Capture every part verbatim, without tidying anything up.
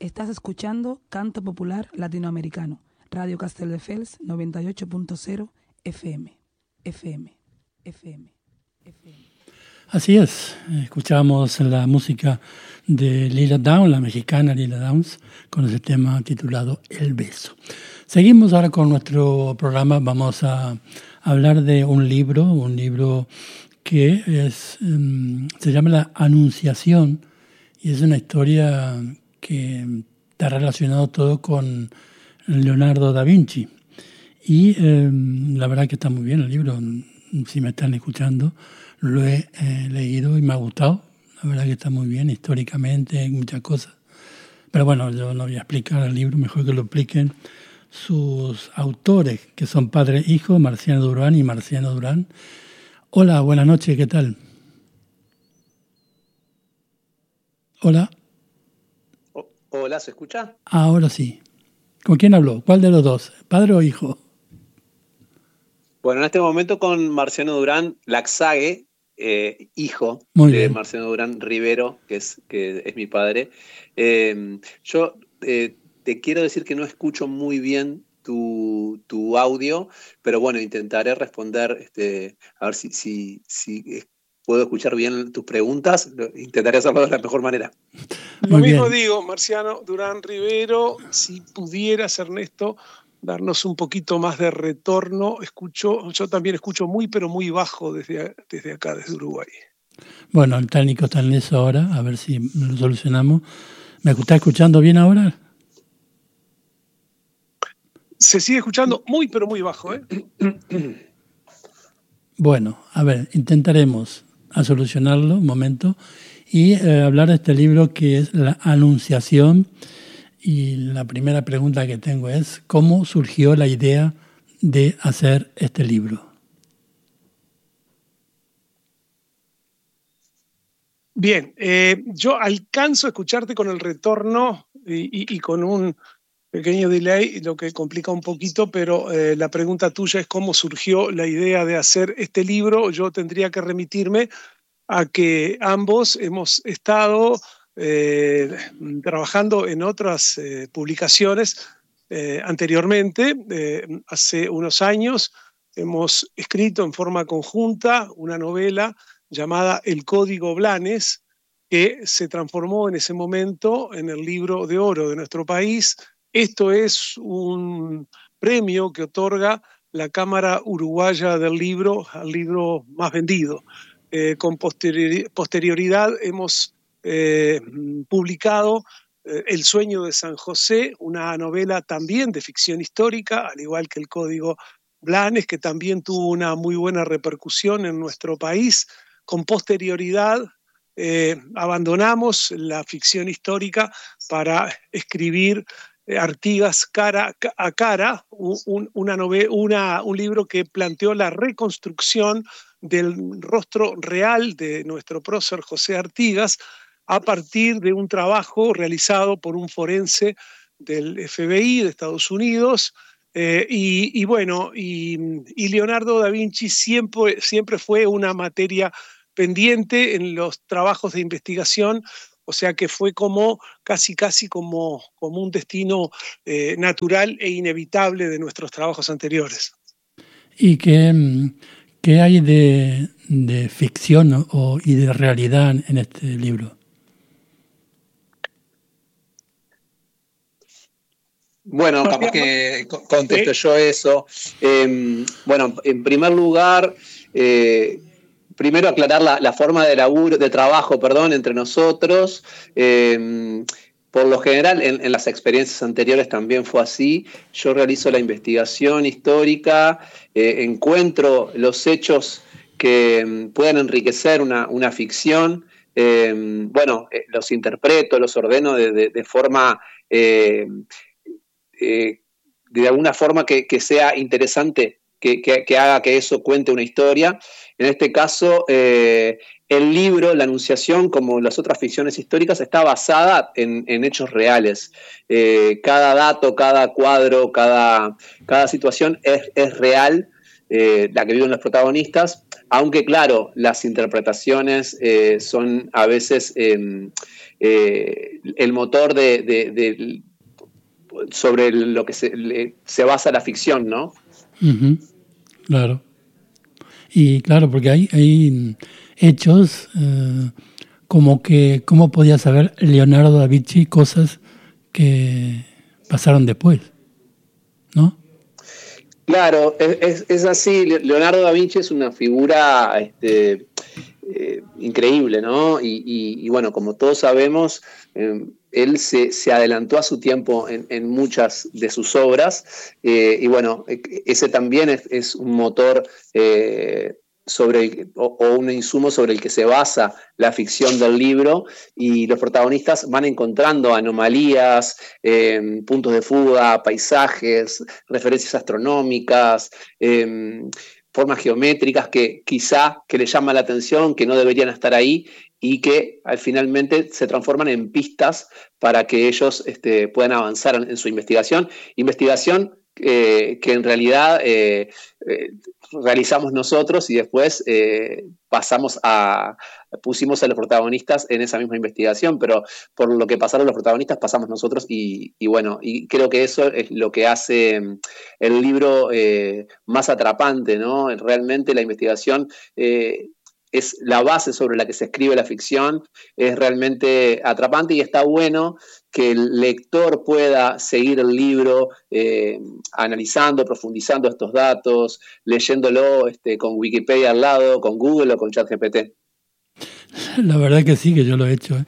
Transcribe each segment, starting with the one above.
Estás escuchando Canto Popular Latinoamericano, Radio Castelldefels noventa y ocho punto cero F M. F M. F M. F M. Así es, escuchamos la música de Lila Downs, la mexicana Lila Downs, con ese tema titulado El Beso. Seguimos ahora con nuestro programa, vamos a hablar de un libro, un libro que es, um, se llama La Anunciación, y es una historia que está relacionado todo con Leonardo da Vinci. Y eh, la verdad que está muy bien el libro, si me están escuchando, lo he eh, leído y me ha gustado. La verdad que está muy bien históricamente, hay muchas cosas. Pero bueno, yo no voy a explicar el libro, mejor que lo expliquen sus autores, que son padre e hijo, Marciano Durán y Marciano Durán. Hola, buenas noches, ¿qué tal? Hola. O- Hola, ¿se escucha? Ahora sí. ¿Con quién habló? ¿Cuál de los dos? ¿Padre o hijo? Bueno, en este momento con Marciano Durán Laxague, eh, hijo Muy de bien. Marciano Durán Rivero, que es, que es mi padre. Eh, yo eh, te quiero decir que no escucho muy bien tu, tu audio, pero bueno, intentaré responder, este, a ver si, si, si eh, puedo escuchar bien tus preguntas. Lo- Intentaré hacerlo de la mejor manera. Lo Muy mismo bien. digo, Marciano Durán Rivero, si pudieras, Ernesto, darnos un poquito más de retorno. Escucho, yo también escucho muy, pero muy bajo desde, desde acá, desde Uruguay. Bueno, el técnico está en eso ahora, a ver si lo solucionamos. ¿Me está escuchando bien ahora? Se sigue escuchando muy, pero muy bajo, ¿eh? Bueno, a ver, intentaremos a solucionarlo un momento y eh, hablar de este libro que es La Anunciación. Y la primera pregunta que tengo es, ¿cómo surgió la idea de hacer este libro? Bien, eh, yo alcanzo a escucharte con el retorno y, y- y con un pequeño delay, lo que complica un poquito, pero eh, la pregunta tuya es cómo surgió la idea de hacer este libro. Yo tendría que remitirme a que ambos hemos estado eh, trabajando en otras eh, publicaciones eh, anteriormente. Eh, hace unos años hemos escrito en forma conjunta una novela llamada El Código Blanes, que se transformó en ese momento en el libro de oro de nuestro país. Esto es un premio que otorga la Cámara Uruguaya del Libro al libro más vendido. Eh, con posteriori- posterioridad hemos eh, publicado eh, El sueño de San José, una novela también de ficción histórica, al igual que El Código Blanes, que también tuvo una muy buena repercusión en nuestro país. Con posterioridad eh, abandonamos la ficción histórica para escribir eh, Artigas cara a cara, un, una nove- una, un libro que planteó la reconstrucción del rostro real de nuestro prócer José Artigas a partir de un trabajo realizado por un forense del F B I de Estados Unidos. Eh, y, y bueno, y, y Leonardo da Vinci siempre, siempre fue una materia pendiente en los trabajos de investigación, o sea que fue como casi casi como, como un destino eh, natural e inevitable de nuestros trabajos anteriores. ¿Y qué, mm, qué hay de, de ficción o, y de realidad en este libro? Bueno, capaz Marciano, que co- contesto eh, yo eso. Eh, bueno, en primer lugar, eh, primero aclarar la, la forma de laburo, de trabajo, perdón, entre nosotros. Eh, por lo general, en, en las experiencias anteriores también fue así. Yo realizo la investigación histórica, eh, encuentro los hechos que mm, puedan enriquecer una, una ficción. Eh, bueno, eh, los interpreto, los ordeno de, de, de forma... Eh, eh, de alguna forma que, que sea interesante, que, que, que, haga que eso cuente una historia. En este caso, eh, el libro, la Anunciación, como las otras ficciones históricas, está basada en, en hechos reales. Eh, cada dato, cada cuadro, cada, cada situación es, es real, eh, la que viven los protagonistas, aunque claro, las interpretaciones eh, son a veces eh, eh, el motor de, de, de sobre lo que se, le, se basa la ficción, ¿no? Uh-huh. Claro. Y claro, porque hay, hay hechos eh, como que, ¿cómo podía saber Leonardo da Vinci cosas que pasaron después? ¿No? Claro, es, es así. Leonardo da Vinci es una figura este, eh, increíble, ¿no? Y, y, y bueno, como todos sabemos, eh, él se, se adelantó a su tiempo en, en muchas de sus obras, eh, y bueno, ese también es, es un motor eh, sobre el, o, o un insumo sobre el que se basa la ficción del libro, y los protagonistas van encontrando anomalías, eh, puntos de fuga, paisajes, referencias astronómicas, eh, formas geométricas que quizá que le llaman la atención, que no deberían estar ahí, y que al finalmente se transforman en pistas para que ellos este, puedan avanzar en, en su investigación. Investigación eh, que en realidad eh, eh, realizamos nosotros y después eh, pasamos a, pusimos a los protagonistas en esa misma investigación, pero por lo que pasaron los protagonistas pasamos nosotros y, y bueno, y creo que eso es lo que hace el libro eh, más atrapante, ¿no? Realmente la investigación eh, es la base sobre la que se escribe la ficción, es realmente atrapante y está bueno que el lector pueda seguir el libro eh, analizando, profundizando estos datos, leyéndolo este, con Wikipedia al lado, con Google o con ChatGPT. La verdad que sí, que yo lo he hecho. ¿eh?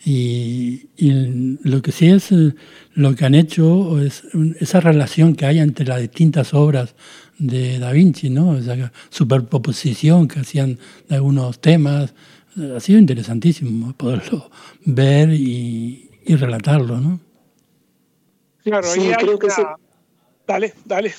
Y, y lo que sí es, lo que han hecho es esa relación que hay entre las distintas obras de Da Vinci, ¿no? Esa superposición que hacían de algunos temas. Ha sido interesantísimo poderlo ver y, y relatarlo, ¿no? Claro, sí, ahí hay creo que una... sí. Dale, dale.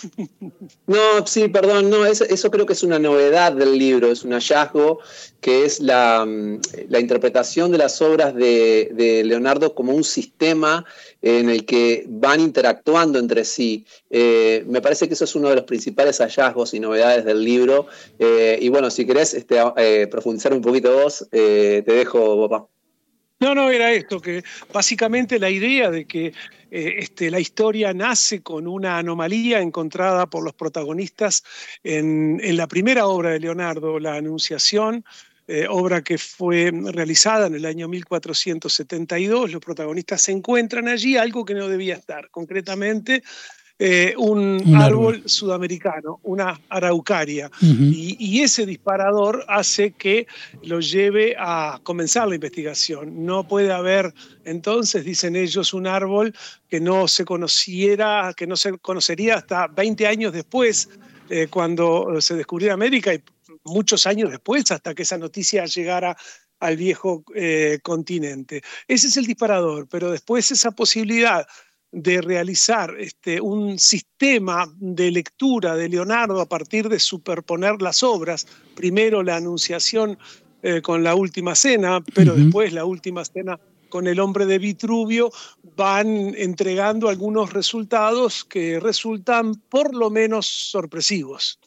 No, sí, perdón, no, eso, eso creo que es una novedad del libro, es un hallazgo que es la, la interpretación de las obras de, de Leonardo como un sistema en el que van interactuando entre sí. Eh, me parece que eso es uno de los principales hallazgos y novedades del libro. Eh, y bueno, si querés este, eh, profundizar un poquito vos, eh, te dejo, papá. No, no, era esto, que básicamente la idea de que eh, este, la historia nace con una anomalía encontrada por los protagonistas en, en la primera obra de Leonardo, La Anunciación, eh, obra que fue realizada en el año mil cuatrocientos setenta y dos. Los protagonistas se encuentran allí algo que no debía estar, concretamente Eh, un, un árbol, árbol sudamericano, una araucaria, uh-huh. y, y ese disparador hace que lo lleve a comenzar la investigación. No puede haber, entonces, dicen ellos, un árbol que no se conociera, que no se conocería hasta veinte años después, eh, cuando se descubrió América, y muchos años después, hasta que esa noticia llegara al viejo eh, continente. Ese es el disparador, pero después esa posibilidad de realizar este, un sistema de lectura de Leonardo a partir de superponer las obras, primero la Anunciación eh, con la Última Cena, pero uh-huh. después la Última Cena con el Hombre de Vitruvio, van entregando algunos resultados que resultan por lo menos sorpresivos.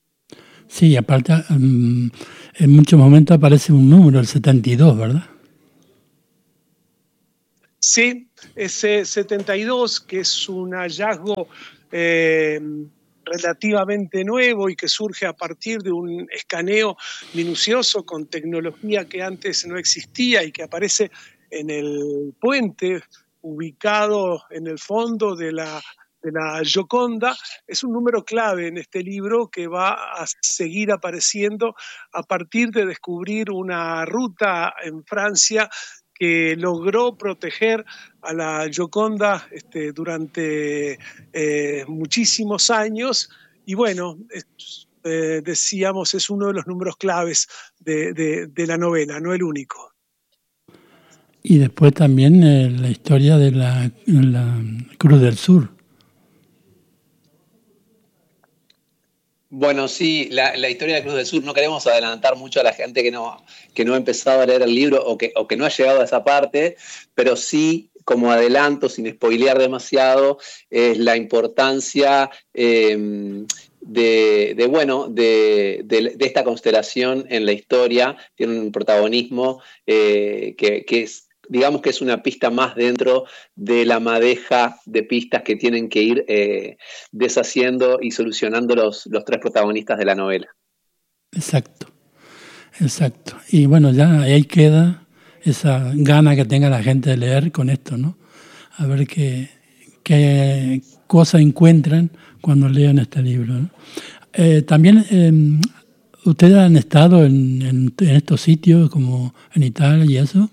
Sí, aparte um, en muchos momentos aparece un número, el setenta y dos, ¿verdad? Sí, ese setenta y dos, que es un hallazgo eh, relativamente nuevo y que surge a partir de un escaneo minucioso con tecnología que antes no existía y que aparece en el puente ubicado en el fondo de la, de la Gioconda, es un número clave en este libro que va a seguir apareciendo a partir de descubrir una ruta en Francia que logró proteger a la Gioconda este, durante eh, muchísimos años. Y bueno, es, eh, decíamos, es uno de los números claves de, de, de la novela, no el único. Y después también eh, la historia de la, la Cruz del Sur. Bueno, sí, la, la historia de la Cruz del Sur, no queremos adelantar mucho a la gente que no, que no ha empezado a leer el libro o que, o que no ha llegado a esa parte, pero sí, como adelanto, sin spoilear demasiado, es la importancia eh, de, de bueno, de, de, de esta constelación en la historia. Tiene un protagonismo eh, que, que es, digamos que es una pista más dentro de la madeja de pistas que tienen que ir eh, deshaciendo y solucionando los, los tres protagonistas de la novela. Exacto, exacto. Y bueno, ya ahí queda esa gana que tenga la gente de leer con esto, ¿no? A ver qué, qué cosas encuentran cuando lean este libro, ¿no? Eh, también, eh, ¿ustedes han estado en, en, en estos sitios como en Italia y eso?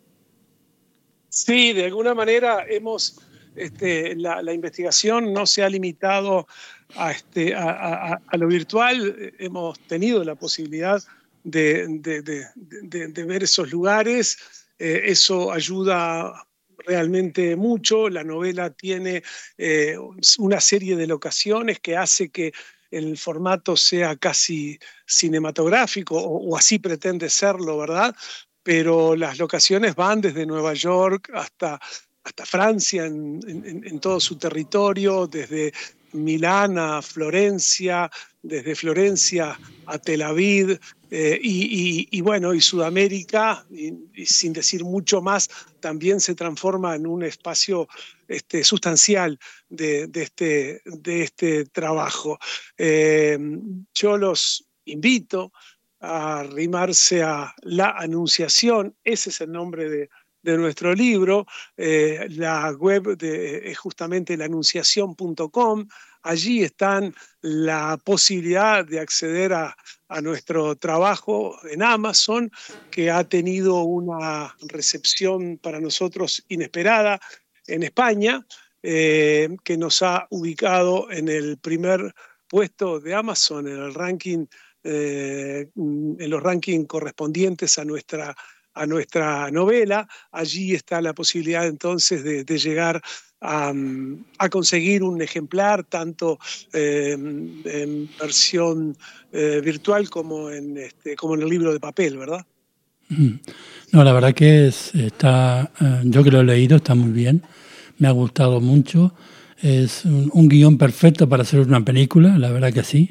Sí, de alguna manera hemos, este, la, la investigación no se ha limitado a, este, a, a, a lo virtual. Hemos tenido la posibilidad de, de, de, de, de ver esos lugares. Eh, eso ayuda realmente mucho. La novela tiene eh, una serie de locaciones que hace que el formato sea casi cinematográfico, o, o así pretende serlo, ¿verdad? Pero las locaciones van desde Nueva York hasta, hasta Francia en, en, en todo su territorio, desde Milán a Florencia, desde Florencia a Tel Aviv, eh, y, y, y bueno, y Sudamérica, y, y sin decir mucho más, también se transforma en un espacio este, sustancial de, de, este, de este trabajo. Eh, yo los invito a arrimarse a La Anunciación. Ese es el nombre de, de nuestro libro. Eh, la web de, es justamente la anunciación punto com. Allí está la posibilidad de acceder a, a nuestro trabajo en Amazon, que ha tenido una recepción para nosotros inesperada en España, eh, que nos ha ubicado en el primer puesto de Amazon en el ranking, eh, en los rankings correspondientes a nuestra, a nuestra novela. Allí está la posibilidad entonces de, de llegar a, a conseguir un ejemplar tanto eh, en versión eh, virtual como en, este, como en el libro de papel, ¿verdad? No, la verdad que es, está, yo que lo he leído, está muy bien, me ha gustado mucho, es un, un guión perfecto para hacer una película, la verdad que sí.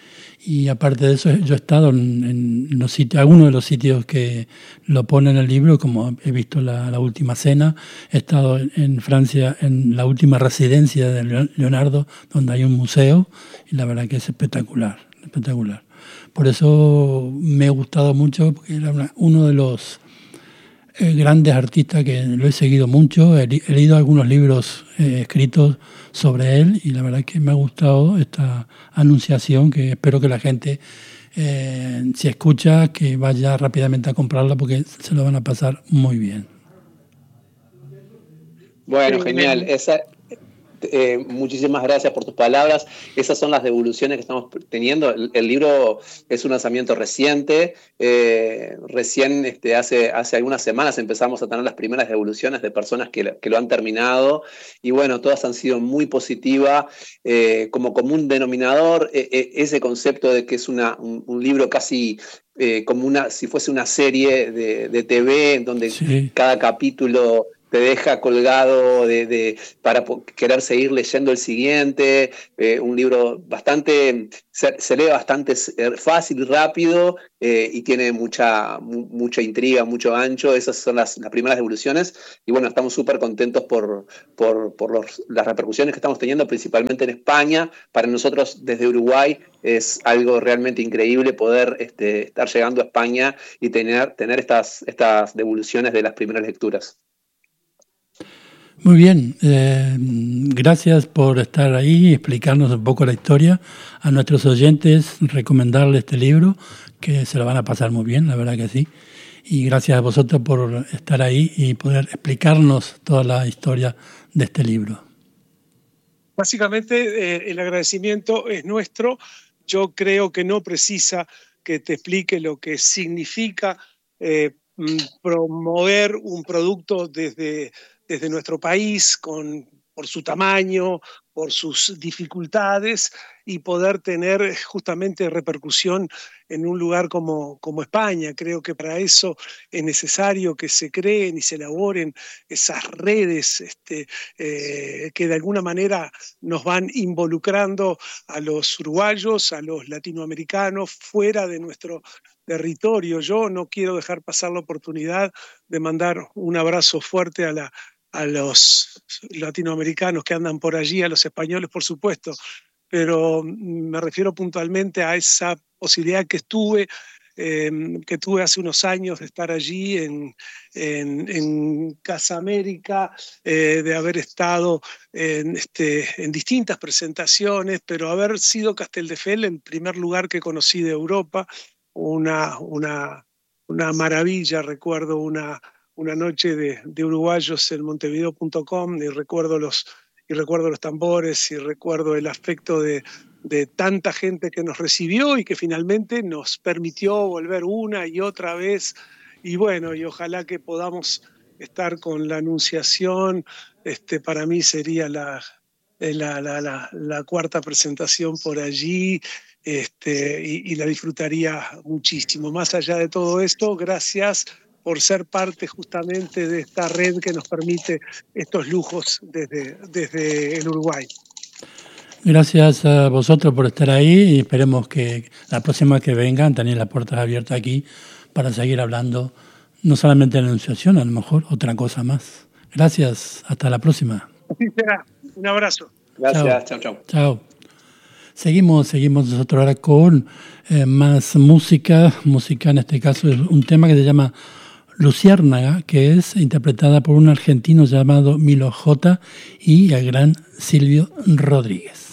Y aparte de eso, yo he estado en, en los sitios, algunos de los sitios que lo ponen en el libro, como he visto la, la Última Cena, he estado en, en Francia en la última residencia de Leonardo, donde hay un museo, y la verdad que es espectacular, espectacular. Por eso me ha gustado mucho, porque era una, uno de los eh, grandes artistas que lo he seguido mucho, he, he leído algunos libros eh, escritos sobre él, y la verdad que me ha gustado esta anunciación, que espero que la gente, eh, si escucha, que vaya rápidamente a comprarla, porque se lo van a pasar muy bien. Bueno, genial. Esa, eh, muchísimas gracias por tus palabras. Esas son las devoluciones que estamos teniendo. El, el libro es un lanzamiento reciente. Eh, recién este, hace, hace algunas semanas empezamos a tener las primeras devoluciones de personas que, que lo han terminado. Y bueno, todas han sido muy positivas. Eh, como común denominador, eh, eh, ese concepto de que es una, un, un libro casi eh, como una, si fuese una serie de, de T V, en donde sí. Cada capítulo te deja colgado de, de, para querer seguir leyendo el siguiente, eh, un libro bastante, se, se lee bastante fácil y rápido, eh, y tiene mucha, mucha intriga, mucho ancho. Esas son las, las primeras devoluciones, y bueno, estamos súper contentos por, por, por los, las repercusiones que estamos teniendo, principalmente en España. Para nosotros desde Uruguay es algo realmente increíble poder este, estar llegando a España y tener, tener estas, estas devoluciones de las primeras lecturas. Muy bien, eh, gracias por estar ahí y explicarnos un poco la historia. A nuestros oyentes, recomendarles este libro, que se lo van a pasar muy bien, la verdad que sí. Y gracias a vosotros por estar ahí y poder explicarnos toda la historia de este libro. Básicamente, eh, el agradecimiento es nuestro. Yo creo que no precisa que te explique lo que significa eh, promover un producto desde... desde nuestro país, con, por su tamaño, por sus dificultades y poder tener justamente repercusión en un lugar como, como España. Creo que para eso es necesario que se creen y se elaboren esas redes este, eh, que de alguna manera nos van involucrando a los uruguayos, a los latinoamericanos, fuera de nuestro territorio. Yo no quiero dejar pasar la oportunidad de mandar un abrazo fuerte a la a los latinoamericanos que andan por allí, a los españoles, por supuesto, pero me refiero puntualmente a esa posibilidad que tuve, eh, que tuve hace unos años de estar allí en, en, en Casa América, eh, de haber estado en, este, en distintas presentaciones, pero haber sido Castelldefels el primer lugar que conocí de Europa, una, una, una maravilla. Recuerdo una una noche de, de uruguayos en montevideo punto com y recuerdo los, y recuerdo los tambores y recuerdo el afecto de, de tanta gente que nos recibió y que finalmente nos permitió volver una y otra vez. Y bueno, y ojalá que podamos estar con la Anunciación. Este, para mí sería la, la, la, la, la cuarta presentación por allí. Este, y, y la disfrutaría muchísimo. Más allá de todo esto, gracias por ser parte justamente de esta red que nos permite estos lujos desde, desde el Uruguay. Gracias a vosotros por estar ahí y esperemos que la próxima que vengan tenéis las puertas abiertas aquí para seguir hablando, no solamente de la Anunciación, a lo mejor otra cosa más. Gracias, hasta la próxima. Así será, un abrazo. Gracias, chao, chao. Chao. Seguimos, seguimos nosotros ahora con eh, más música, música en este caso es un tema que se llama Luciérnaga, que es interpretada por un argentino llamado Milo J. y el gran Silvio Rodríguez.